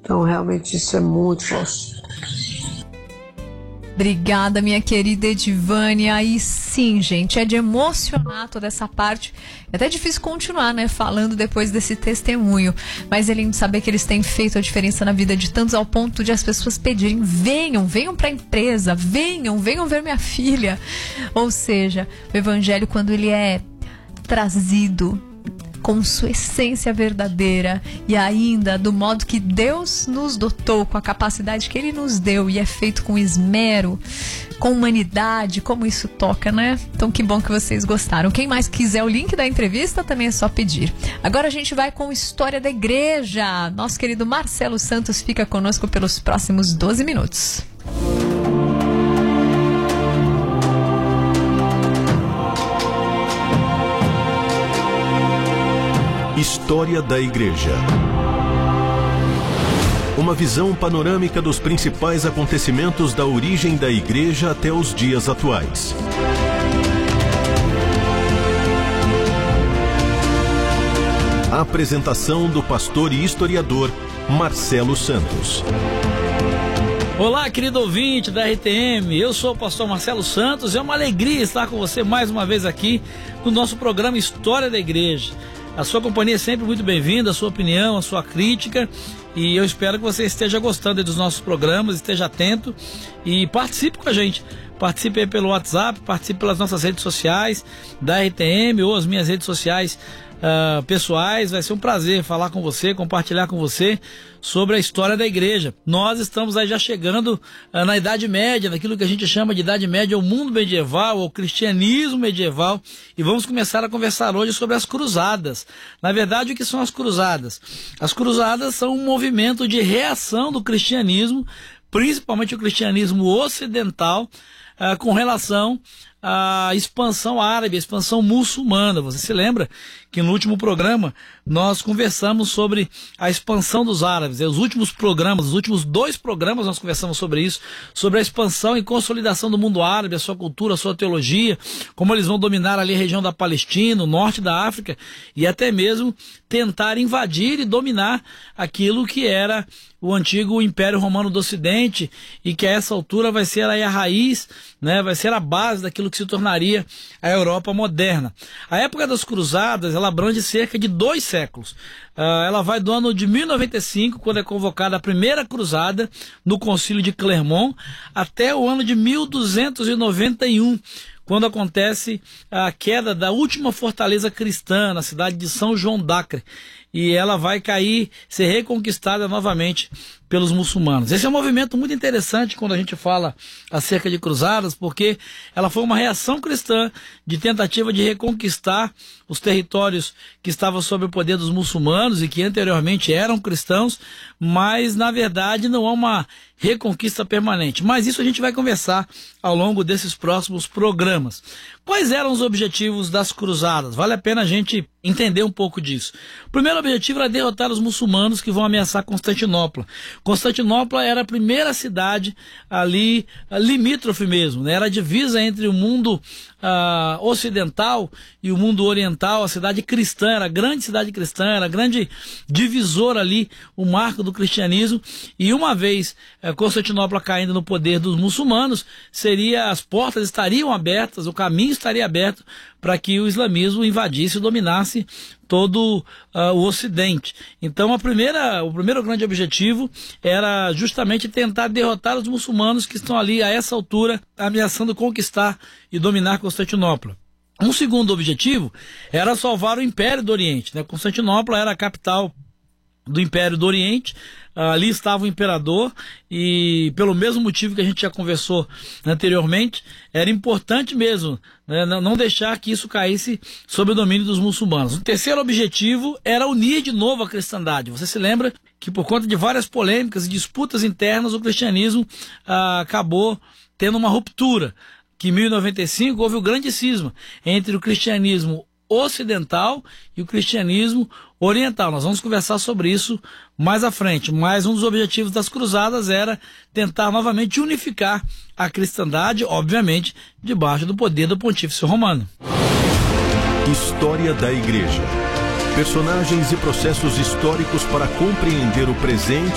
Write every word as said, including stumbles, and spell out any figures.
Então, realmente, isso é muito forte. Obrigada, minha querida Edivânia. Aí sim, gente, é de emocionar toda essa parte. É até difícil continuar, né, falando depois desse testemunho. Mas é lindo saber que eles têm feito a diferença na vida de tantos, ao ponto de as pessoas pedirem: venham, venham para a empresa, venham, venham ver minha filha. Ou seja, o evangelho, quando ele é trazido com sua essência verdadeira e ainda do modo que Deus nos dotou, com a capacidade que Ele nos deu, e é feito com esmero, com humanidade, como isso toca, né? Então que bom que vocês gostaram. Quem mais quiser o link da entrevista também é só pedir. Agora a gente vai com História da Igreja. Nosso querido Marcelo Santos fica conosco pelos próximos doze minutos. História da Igreja. Uma visão panorâmica dos principais acontecimentos da origem da Igreja até os dias atuais. A apresentação do pastor e historiador Marcelo Santos. Olá, querido ouvinte da R T M, eu sou o pastor Marcelo Santos e é uma alegria estar com você mais uma vez aqui no nosso programa História da Igreja. A sua companhia é sempre muito bem-vinda, a sua opinião, a sua crítica, e eu espero que você esteja gostando dos nossos programas, esteja atento e participe com a gente. Participe aí pelo WhatsApp, participe pelas nossas redes sociais da R T M ou as minhas redes sociais uh, pessoais. Vai ser um prazer falar com você, compartilhar com você sobre a história da igreja. Nós estamos aí já chegando uh, na Idade Média, naquilo que a gente chama de Idade Média, o mundo medieval, o cristianismo medieval, e vamos começar a conversar hoje sobre as cruzadas. Na verdade, o que são as cruzadas? As cruzadas são um movimento de reação do cristianismo, principalmente o cristianismo ocidental, uh, com relação à expansão árabe, a expansão muçulmana. Você se lembra que no último programa nós conversamos sobre a expansão dos árabes. Os últimos programas, os últimos dois programas nós conversamos sobre isso, sobre a expansão e consolidação do mundo árabe, a sua cultura, a sua teologia, como eles vão dominar ali a região da Palestina, o norte da África, e até mesmo tentar invadir e dominar aquilo que era o antigo Império Romano do Ocidente, e que a essa altura vai ser aí a raiz, né, vai ser a base daquilo que se tornaria a Europa moderna. A época das cruzadas, ela abrange cerca de dois séculos. Uh, ela vai do ano de mil e noventa e cinco, quando é convocada a primeira cruzada no Concílio de Clermont, até o ano de mil duzentos e noventa e um, quando acontece a queda da última fortaleza cristã na cidade de São João d'Acre, e ela vai cair, ser reconquistada novamente pelos muçulmanos. Esse é um movimento muito interessante quando a gente fala acerca de cruzadas, porque ela foi uma reação cristã de tentativa de reconquistar os territórios que estavam sob o poder dos muçulmanos e que anteriormente eram cristãos, mas na verdade não há uma reconquista permanente. Mas isso a gente vai conversar ao longo desses próximos programas. Quais eram os objetivos das cruzadas? Vale a pena a gente entender um pouco disso. O primeiro objetivo era derrotar os muçulmanos que vão ameaçar Constantinopla. Constantinopla era a primeira cidade ali, limítrofe mesmo, né? Era a divisa entre o mundo uh, ocidental e o mundo oriental, a cidade cristã, era a grande cidade cristã, era a grande divisora ali, o marco do cristianismo, e uma vez uh, Constantinopla caindo no poder dos muçulmanos, seria, as portas estariam abertas, o caminho estaria aberto para que o islamismo invadisse e dominasse todo uh, o Ocidente. Então a primeira, o primeiro grande objetivo era justamente tentar derrotar os muçulmanos que estão ali a essa altura ameaçando conquistar e dominar Constantinopla. Um segundo objetivo era salvar o Império do Oriente, né? Constantinopla era a capital do Império do Oriente, ali estava o imperador, e pelo mesmo motivo que a gente já conversou anteriormente, era importante mesmo, né, não deixar que isso caísse sob o domínio dos muçulmanos. O terceiro objetivo era unir de novo a cristandade. Você se lembra que por conta de várias polêmicas e disputas internas, o cristianismo ah, acabou tendo uma ruptura, que em mil e noventa e cinco houve o grande cisma entre o cristianismo ocidental e o cristianismo oriental. Nós vamos conversar sobre isso mais à frente, mas um dos objetivos das cruzadas era tentar novamente unificar a cristandade, obviamente, debaixo do poder do Pontífice Romano. História da Igreja. Personagens e processos históricos para compreender o presente